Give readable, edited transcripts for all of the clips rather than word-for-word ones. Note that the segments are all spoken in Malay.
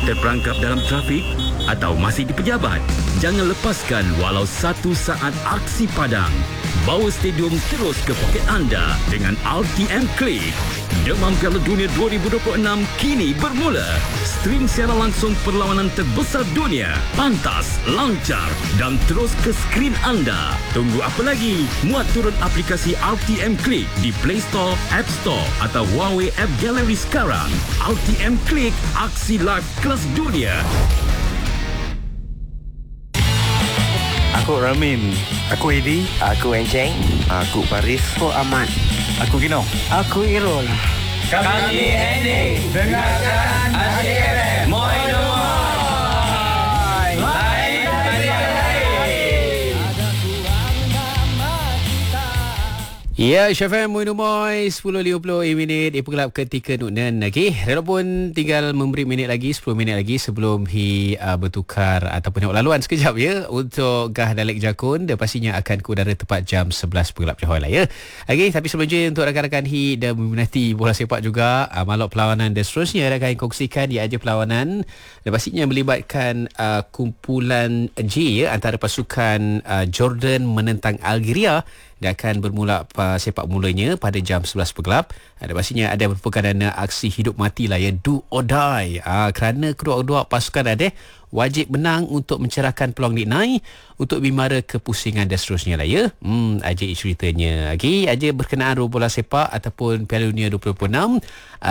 terperangkap dalam trafik atau masih di pejabat? Jangan lepaskan walau 1 saat aksi padang. Bawa stadium terus ke poket anda dengan RTM Click. Demam Piala Dunia 2026 kini bermula. Stream siaran langsung perlawanan terbesar dunia. Pantas, lancar dan terus ke skrin anda. Tunggu apa lagi? Muat turun aplikasi RTM Click di Play Store, App Store atau Huawei App Gallery sekarang. RTM Click, aksi live kelas dunia. Aku Ramin. Aku Edi. Aku Enceng. Aku Faris. Aku Ahmad. Aku Gino. Aku Irul. Kami Henning. Dengarkan ACFM. Moi Moi. Lain varian lain. Ya, ACFM Moy 10.50 minit Ipugelap ketika Nuknen. Okey, walaupun tinggal memberi minit lagi, 10 minit lagi sebelum bertukar ataupun tengok laluan sekejap ya untuk Gah Dalek Jakun. Dan pastinya akan ke udara tepat jam 11 Pugelap Johor lah ya. Okey, tapi sebelum je untuk rakan-rakan dan meminati bola sepak juga, malok perlawanan dan seterusnya akan kongsikan dia aja perlawanan dan pastinya melibatkan kumpulan J ya, antara pasukan Jordan menentang Algeria. Dia akan bermula sepak mulanya pada jam 11 Pugelap. Dan pastinya ada merupakan dana aksi hidup mati lah ya, do or die. Kerana kedua-dua pasukan ada wajib menang untuk mencerahkan peluang Nick Nai untuk bimara kepusingan dan seterusnya lah ya. Aja ceritanya. Okey, aja berkenaan bola sepak ataupun Piala Dunia 2026.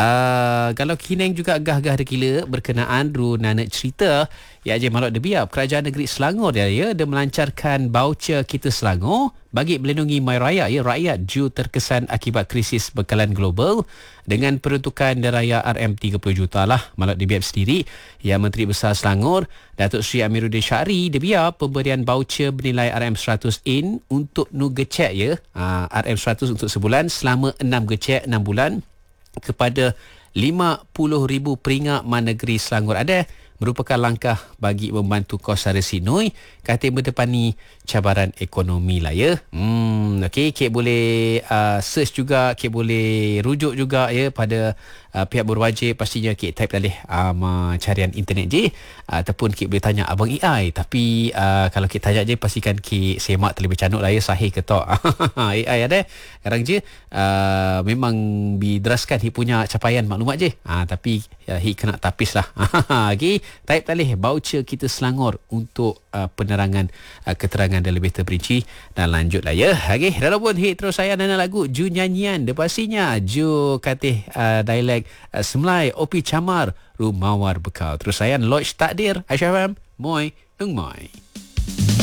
Kalau Kineng juga gah-gah dekila berkenaan nanak cerita ya aja malok debiap kerajaan negeri Selangor dia ya, dia melancarkan voucher Kita Selangor bagi melindungi mai rakyat ya, rakyat ju terkesan akibat krisis bekalan global dengan peruntukan deraya RM30 juta lah malok debiap sendiri ya. Menteri Besar Selangor Datuk Seri Amiruddin Syari debiap pemberian voucher bernilai RM100 untuk nu gecek ya, RM100 untuk sebulan selama 6 gecek 6 bulan kepada 50,000 peringak man negeri Selangor ada, merupakan langkah bagi membantu kos sara sinoi kata berdepani cabaran ekonomi lah ya. Okey, Kek boleh search juga, Kek boleh rujuk juga ya pada pihak berwajib. Pastinya Kek type dalih carian internet je ataupun Kek boleh tanya Abang AI. Tapi kalau Kek tanya je pastikan Kek semak terlebih canuk lah ya, sahih ke tak. AI ada sekarang je memang dideraskan Hik punya capaian maklumat je. Tapi Hik kena tapis lah. Okey, type dalih voucher Kita Selangor untuk penerangan keterangan dan lebih terperinci dan lanjutlah ya. Okey, walaupun Hik terus saya nana lagu ju nyanyian dia pastinya ju katih dialek Semlai Opi Camar Rumawar Bekal. Terus saya Lodge Takdir ACFM Moi Moi.